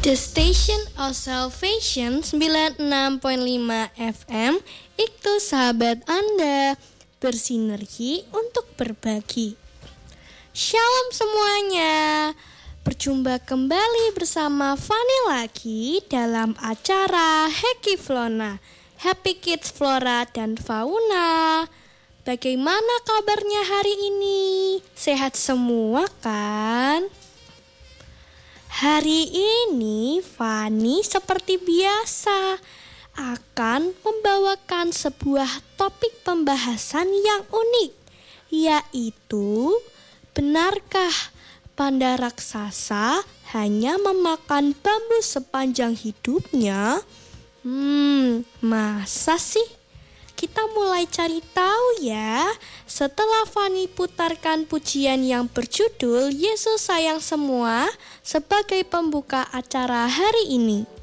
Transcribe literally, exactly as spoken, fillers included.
The Station of Salvation sembilan puluh enam koma lima F M, itu sahabat Anda, bersinergi untuk berbagi. Shalom semuanya, berjumpa kembali bersama Fani lagi dalam acara Happy Flora, Happy Kids Flora dan Fauna. Bagaimana kabarnya hari ini? Sehat semua kan? Hari ini Fani seperti biasa akan membawakan sebuah topik pembahasan yang unik, yaitu benarkah panda raksasa hanya memakan bambu sepanjang hidupnya? Hmm, masa sih? Kita mulai cari tahu ya setelah Fani putarkan pujian yang berjudul Yesus Sayang Semua sebagai pembuka acara hari ini.